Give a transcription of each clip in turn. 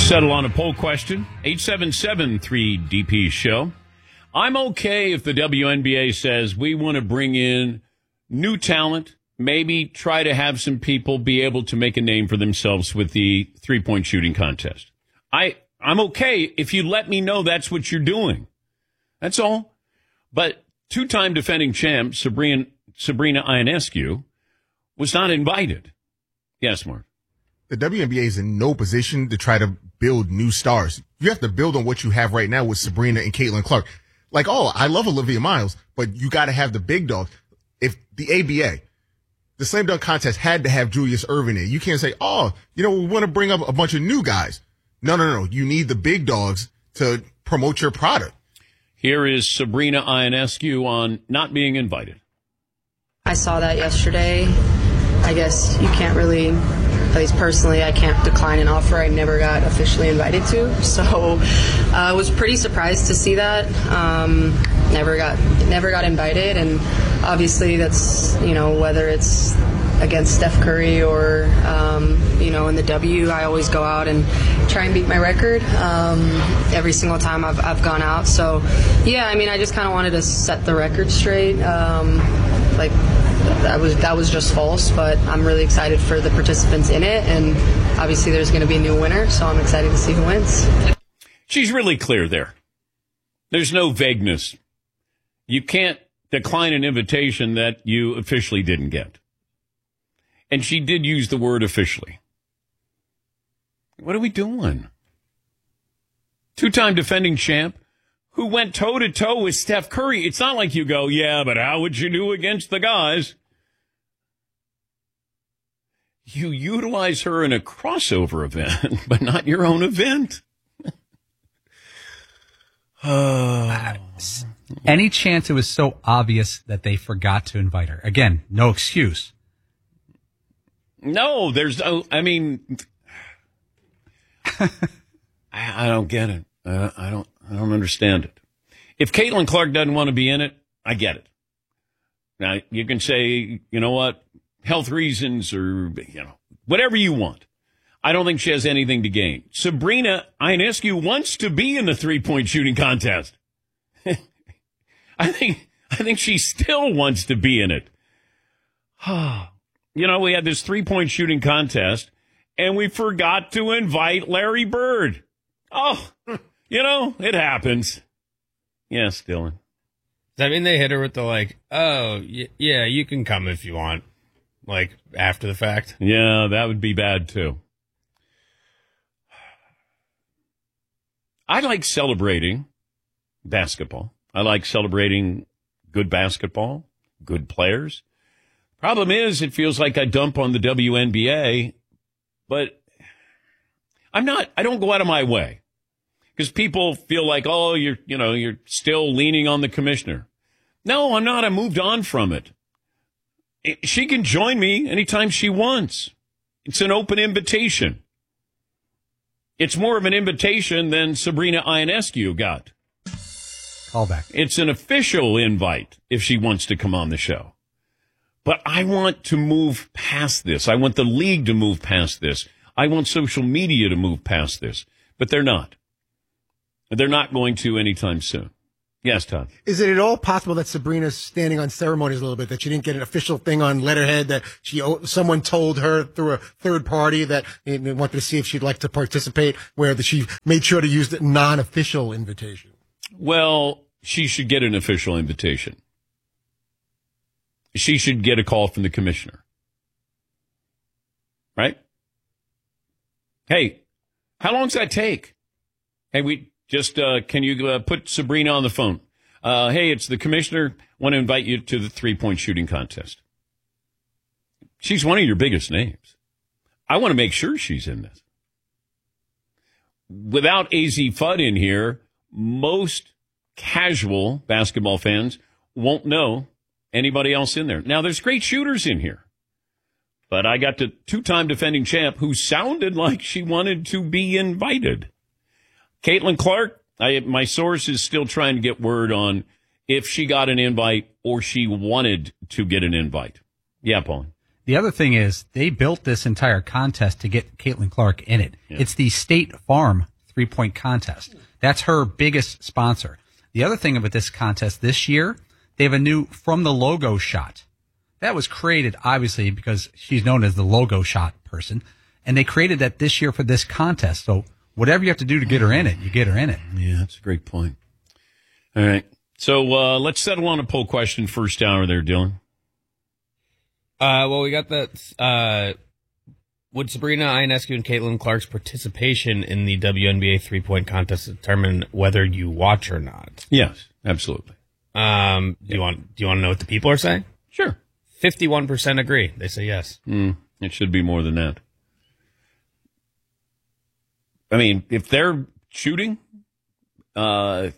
Settle on a poll question. 877-3DP show. I'm okay if the WNBA says we want to bring in new talent, maybe try to have some people be able to make a name for themselves with the three-point shooting contest. I'm okay if you let me know that's what you're doing. That's all. But two-time defending champ Sabrina Ionescu was not invited. Yes, Mark. The WNBA is in no position to try to build new stars. You have to build on what you have right now with Sabrina and Caitlin Clark. Like, I love Olivia Miles, but you got to have the big dogs. If the ABA, the slam dunk contest had to have Julius Erving in, you can't say, we want to bring up a bunch of new guys. No. You need the big dogs to promote your product. Here is Sabrina Ionescu on not being invited. I saw that yesterday. I guess you can't really, at least personally, I can't decline an offer I never got officially invited to. So I was pretty surprised to see that. Never got invited. And obviously that's, whether it's against Steph Curry or, in the W, I always go out and try and beat my record every single time I've gone out. So, I just kind of wanted to set the record straight. That was just false, but I'm really excited for the participants in it, and obviously there's going to be a new winner, so I'm excited to see who wins. She's really clear there. There's no vagueness. You can't decline an invitation that you officially didn't get. And she did use the word officially. What are we doing? Two-time defending champ who went toe-to-toe with Steph Curry. It's not like you go, yeah, but how would you do against the guys? You utilize her in a crossover event, but not your own event. Any chance it was so obvious that they forgot to invite her? Again, no excuse. No, there's no, I don't get it. I don't understand it. If Caitlin Clark doesn't want to be in it, I get it. Now, you can say, you know what, health reasons or, whatever you want. I don't think she has anything to gain. Sabrina Ionescu wants to be in the three-point shooting contest. I think she still wants to be in it. We had this three-point shooting contest, and we forgot to invite Larry Bird. It happens. Yes, Dylan. Does that mean they hit her with the yeah, you can come if you want, after the fact? Yeah, that would be bad, too. I like celebrating basketball. I like celebrating good basketball, good players. Problem is, it feels like I dump on the WNBA, but I don't go out of my way. Because people feel like, you're still leaning on the commissioner. No, I'm not. I moved on from it. She can join me anytime she wants. It's an open invitation. It's more of an invitation than Sabrina Ionescu got. Call back. It's an official invite if she wants to come on the show. But I want to move past this. I want the league to move past this. I want social media to move past this. But they're not. They're not going to anytime soon. Yes, Todd. Is it at all possible that Sabrina's standing on ceremonies a little bit, that she didn't get an official thing on letterhead, that someone told her through a third party that they wanted to see if she'd like to participate, where she made sure to use the non-official invitation? Well, she should get an official invitation. She should get a call from the commissioner. Right? Hey, how long does that take? Hey, can you put Sabrina on the phone? Hey, it's the commissioner. Want to invite you to the three-point shooting contest. She's one of your biggest names. I want to make sure she's in this. Without AZ Fudd in here, most casual basketball fans won't know anybody else in there. Now, there's great shooters in here. But I got the two-time defending champ who sounded like she wanted to be invited. Caitlin Clark, my source is still trying to get word on if she got an invite or she wanted to get an invite. Yeah, Paul. The other thing is they built this entire contest to get Caitlin Clark in it. Yeah. It's the State Farm 3-point contest. That's her biggest sponsor. The other thing about this contest this year, they have a new From the Logo shot. That was created, obviously, because she's known as the logo shot person. And they created that this year for this contest. So whatever you have to do to get her in it, you get her in it. Yeah, that's a great point. All right. So let's settle on a poll question first hour there, Dylan. Well, we got that. Would Sabrina Ionescu and Caitlin Clark's participation in the WNBA 3-point contest determine whether you watch or not? Yes, absolutely. Do you want to know what the people are saying? Sure. 51% agree. They say yes. It should be more than that. I mean, if they're shooting, yeah.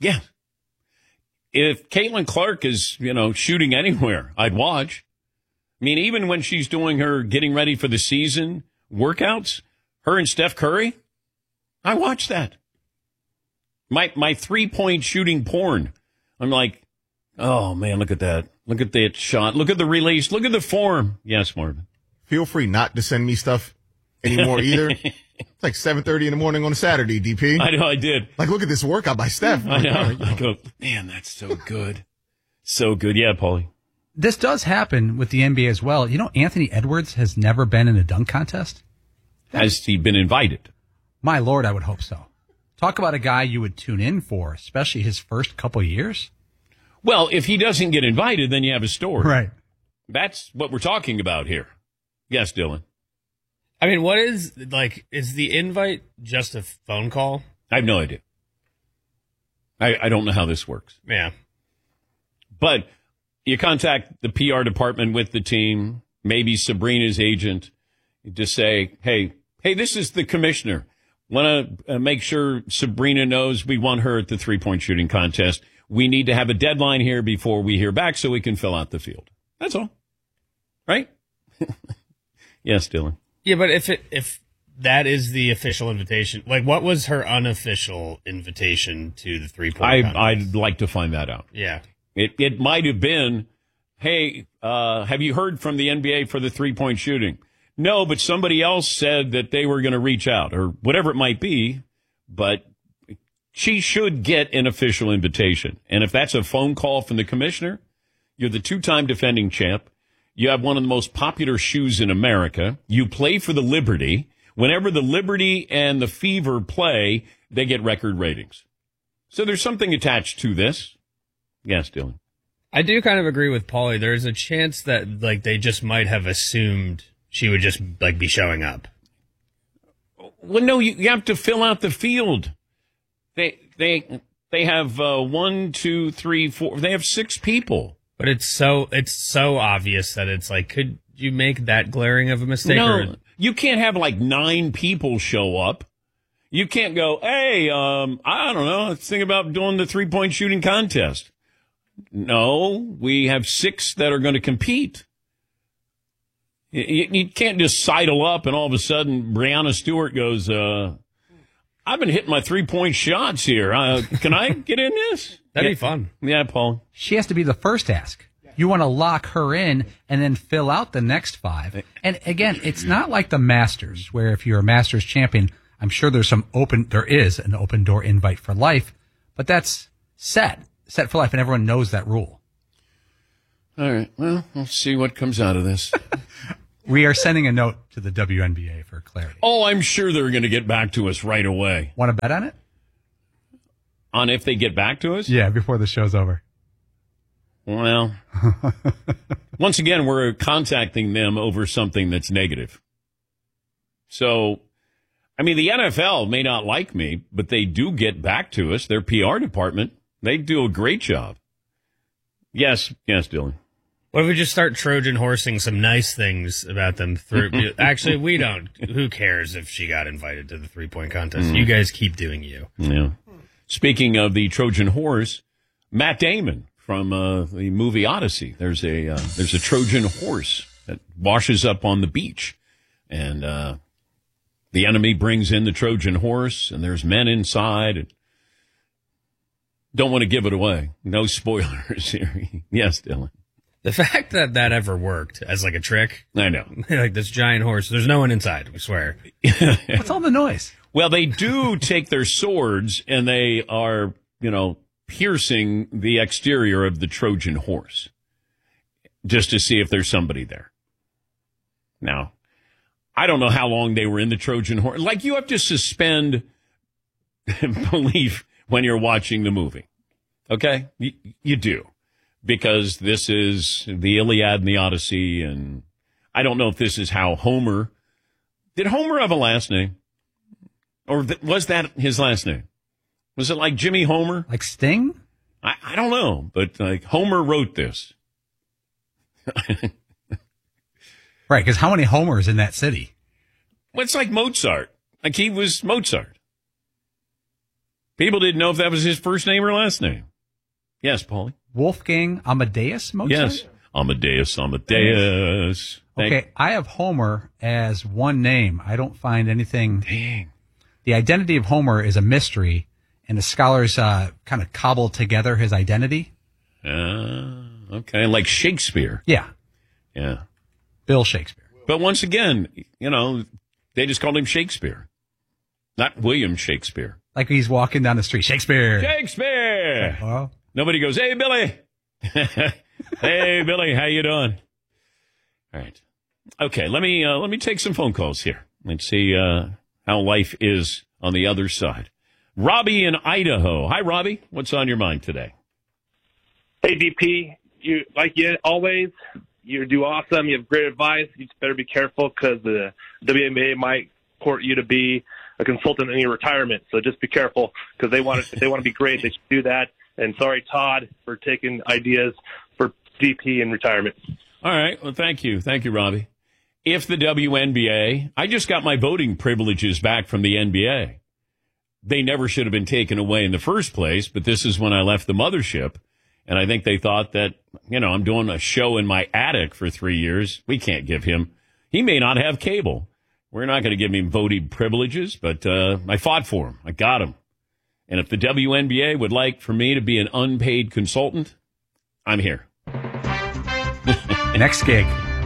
If Caitlin Clark is, shooting anywhere, I'd watch. I mean, even when she's doing her getting ready for the season workouts, her and Steph Curry, I watch that. My 3-point shooting porn. I'm like, oh man, look at that. Look at that shot. Look at the release. Look at the form. Yes, Marvin. Feel free not to send me stuff anymore either. It's like 7:30 in the morning on a Saturday, DP. I know, I did. Like, look at this workout by Steph. I know. I go, man, that's so good. So good. Yeah, Paulie. This does happen with the NBA as well. Anthony Edwards has never been in a dunk contest. Has he been invited? My Lord, I would hope so. Talk about a guy you would tune in for, especially his first couple years. Well, if he doesn't get invited, then you have a story. Right. That's what we're talking about here. Yes, Dylan. I mean, is the invite just a phone call? I have no idea. I don't know how this works. Yeah. But you contact the PR department with the team, maybe Sabrina's agent, to say, hey, this is the commissioner. Want to make sure Sabrina knows we want her at the 3-point shooting contest. We need to have a deadline here before we hear back so we can fill out the field. That's all. Right? Yes, Dylan. Yeah, but if that is the official invitation, what was her unofficial invitation to the 3-point contest? I'd like to find that out. Yeah. It might have been, hey, have you heard from the NBA for the 3-point shooting? No, but somebody else said that they were going to reach out or whatever it might be, but she should get an official invitation. And if that's a phone call from the commissioner, you're the 2-time defending champ. You have one of the most popular shoes in America. You play for the Liberty. Whenever the Liberty and the Fever play, they get record ratings. So there's something attached to this. Yes, Dylan. I do kind of agree with Paulie. There's a chance that they just might have assumed she would just be showing up. Well, no, you have to fill out the field. They have 1, 2, 3, 4. They have 6 people. But it's so obvious that it's could you make that glaring of a mistake? No, you can't have 9 people show up. You can't go, hey, I don't know, let's think about doing the 3-point shooting contest. No, we have 6 that are going to compete. You can't just sidle up and all of a sudden Breanna Stewart goes, I've been hitting my 3-point shots here. Can I get in this? That'd be fun. Yeah, Paul. She has to be the first ask. You want to lock her in and then fill out the next 5. And again, it's not like the Masters, where if you're a Masters champion, I'm sure there is an open door invite for life, but that's set for life, and everyone knows that rule. All right. Well, we'll see what comes out of this. We are sending a note to the WNBA for clarity. Oh, I'm sure they're going to get back to us right away. Want to bet on it? On if they get back to us? Yeah, before the show's over. Well, once again, we're contacting them over something that's negative. So, I mean, the NFL may not like me, but they do get back to us. Their PR department, they do a great job. Yes, Dylan. What if we just start Trojan horsing some nice things about them through? Actually, we don't. Who cares if she got invited to the 3-point contest? You guys keep doing you. Yeah. Speaking of the Trojan horse, Matt Damon from the movie Odyssey. There's a Trojan horse that washes up on the beach, and the enemy brings in the Trojan horse, and there's men inside. And don't want to give it away. No spoilers here. Yes, Dylan. The fact that that ever worked as like a trick, I know. like this giant horse, there's no one inside, we swear. What's all the noise? Well, they do take their swords and they are, piercing the exterior of the Trojan horse just to see if there's somebody there. Now, I don't know how long they were in the Trojan horse. Like, you have to suspend belief when you're watching the movie. Okay? You do. Because this is the Iliad and the Odyssey, and I don't know if this is how Homer... Did Homer have a last name? Or was that his last name? Was it like Jimmy Homer? Like Sting? I don't know, but like Homer wrote this. Right, because how many Homers in that city? Well, it's like Mozart. Like he was Mozart. People didn't know if that was his first name or last name. Yes, Paulie? Wolfgang Amadeus Mozart? Yes. Amadeus. Okay, I have Homer as one name. I don't find anything. Dang. The identity of Homer is a mystery, and the scholars kind of cobbled together his identity. Okay, like Shakespeare. Yeah. Yeah. Bill Shakespeare. But once again, they just called him Shakespeare, not William Shakespeare. Like he's walking down the street. Shakespeare. Shakespeare. Oh. Nobody goes, hey, Billy. Hey, Billy, how you doing? All right. Okay, let me take some phone calls here. Let's see how life is on the other side. Robbie in Idaho. Hi, Robbie. What's on your mind today? Hey, DP. Always, you do awesome. You have great advice. You just better be careful because the WNBA might court you to be a consultant in your retirement. So just be careful because if they want to be great, they should do that. And sorry, Todd, for taking ideas for DP in retirement. All right. Well, thank you. Thank you, Robbie. If the WNBA, I just got my voting privileges back from the NBA. They never should have been taken away in the first place, but this is when I left the mothership. And I think they thought that, I'm doing a show in my attic for 3 years. We can't give him. He may not have cable. We're not going to give him voting privileges, but I fought for him. I got him. And if the WNBA would like for me to be an unpaid consultant, I'm here. Next gig.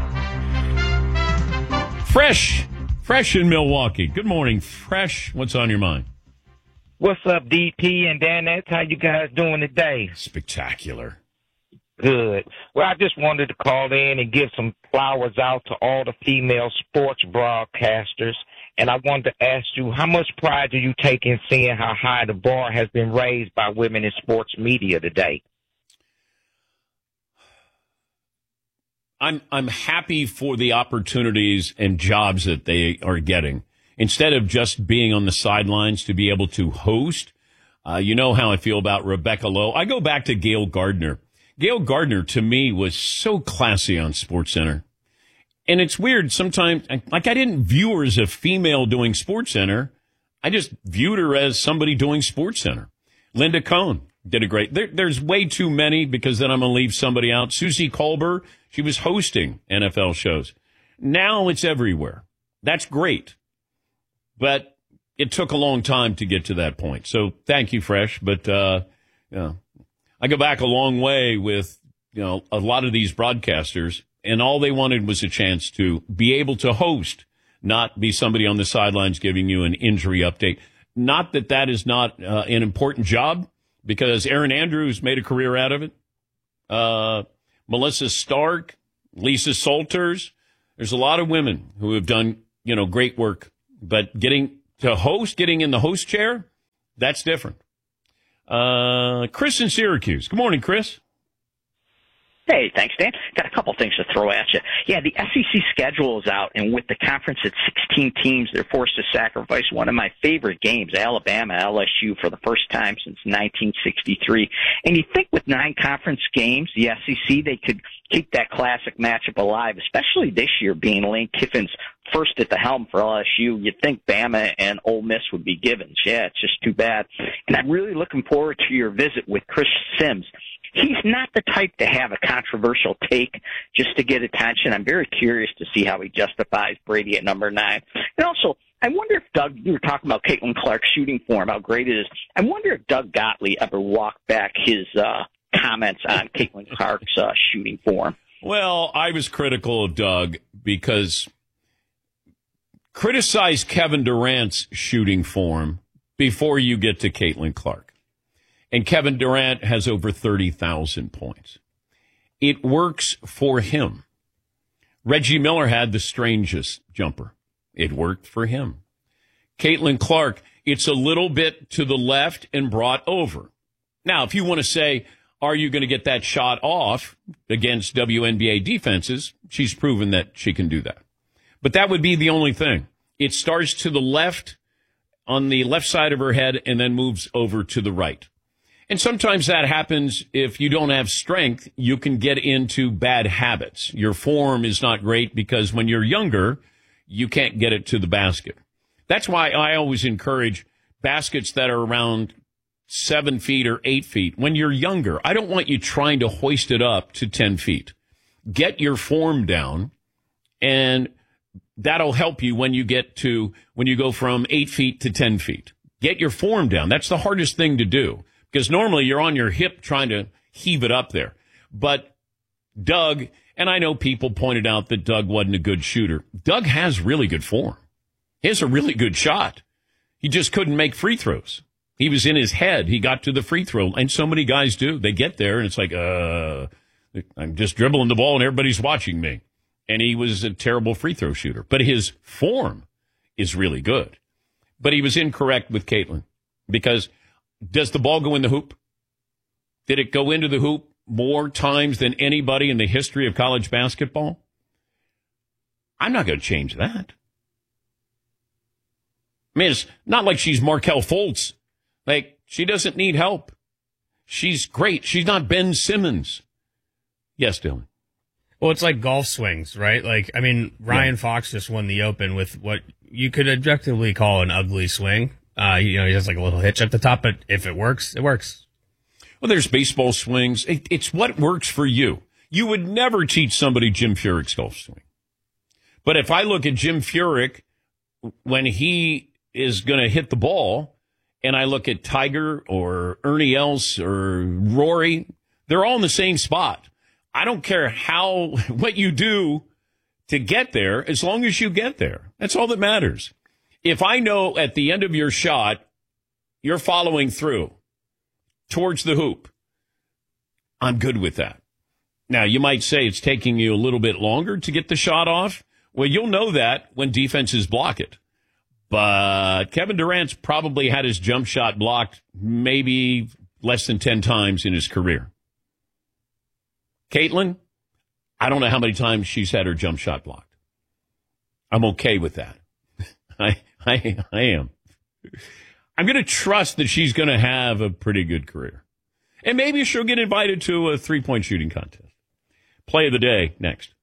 Fresh in Milwaukee. Good morning, Fresh. What's on your mind? What's up, DP and Danette? How you guys doing today? Spectacular. Good. Well, I just wanted to call in and give some flowers out to all the female sports broadcasters. And I wanted to ask you, how much pride do you take in seeing how high the bar has been raised by women in sports media today? I'm happy for the opportunities and jobs that they are getting. Instead of just being on the sidelines to be able to host, you know how I feel about Rebecca Lowe. I go back to Gail Gardner. Gail Gardner, to me, was so classy on SportsCenter. And it's weird sometimes, like I didn't view her as a female doing SportsCenter. I just viewed her as somebody doing SportsCenter. Linda Cohn did a great, there's way too many because then I'm going to leave somebody out. Susie Kolber, she was hosting NFL shows. Now it's everywhere. That's great. But it took a long time to get to that point. So thank you, Fresh. But, I go back a long way with, a lot of these broadcasters, and all they wanted was a chance to be able to host, not be somebody on the sidelines giving you an injury update. Not that that is not an important job, because Erin Andrews made a career out of it. Melissa Stark, Lisa Salters. There's a lot of women who have done, great work. But getting to host, getting in the host chair, that's different. Chris in Syracuse. Good morning, Chris. Hey, thanks, Dan. Got a couple things to throw at you. Yeah, the SEC schedule is out, and with the conference at 16 teams, they're forced to sacrifice one of my favorite games, Alabama-LSU, for the first time since 1963. And you think with 9 conference games, the SEC, they could keep that classic matchup alive, especially this year being Lane Kiffin's first at the helm for LSU. You'd think Bama and Ole Miss would be givens. Yeah, it's just too bad. And I'm really looking forward to your visit with Chris Sims. He's not the type to have a controversial take just to get attention. I'm very curious to see how he justifies Brady at number 9. And also, I wonder if Doug, you were talking about Caitlin Clark's shooting form, how great it is. I wonder if Doug Gottlieb ever walked back his comments on Caitlin Clark's shooting form. Well, I was critical of Doug because criticize Kevin Durant's shooting form before you get to Caitlin Clark. And Kevin Durant has over 30,000 points. It works for him. Reggie Miller had the strangest jumper. It worked for him. Caitlin Clark, it's a little bit to the left and brought over. Now, if you want to say, are you going to get that shot off against WNBA defenses? She's proven that she can do that. But that would be the only thing. It starts to the left, on the left side of her head, and then moves over to the right. And sometimes that happens if you don't have strength, you can get into bad habits. Your form is not great because when you're younger, you can't get it to the basket. That's why I always encourage baskets that are around 7 feet or 8 feet. When you're younger, I don't want you trying to hoist it up to 10 feet. Get your form down, and that'll help you when you go from 8 feet to 10 feet. Get your form down. That's the hardest thing to do. Because normally you're on your hip trying to heave it up there. But Doug, and I know people pointed out that Doug wasn't a good shooter. Doug has really good form. He has a really good shot. He just couldn't make free throws. He was in his head. He got to the free throw. And so many guys do. They get there and it's like, I'm just dribbling the ball and everybody's watching me. And he was a terrible free throw shooter. But his form is really good. But he was incorrect with Caitlin because does the ball go in the hoop? Did it go into the hoop more times than anybody in the history of college basketball? I'm not going to change that. I mean, it's not like she's Markelle Fultz. Like, she doesn't need help. She's great. She's not Ben Simmons. Yes, Dylan. Well, it's like golf swings, right? Like, I mean, Ryan Fox just won the Open with what you could objectively call an ugly swing. He has like a little hitch at the top, but if it works, it works. Well, there's baseball swings. It's what works for you. You would never teach somebody Jim Furyk's golf swing. But if I look at Jim Furyk when he is going to hit the ball, and I look at Tiger or Ernie Els or Rory, they're all in the same spot. I don't care what you do to get there, as long as you get there. That's all that matters. If I know at the end of your shot, you're following through towards the hoop, I'm good with that. Now, you might say it's taking you a little bit longer to get the shot off. Well, you'll know that when defenses block it. But Kevin Durant's probably had his jump shot blocked maybe less than 10 times in his career. Caitlin, I don't know how many times she's had her jump shot blocked. I'm okay with that. I am. I'm going to trust that she's going to have a pretty good career. And maybe she'll get invited to a 3-point shooting contest. Play of the day next.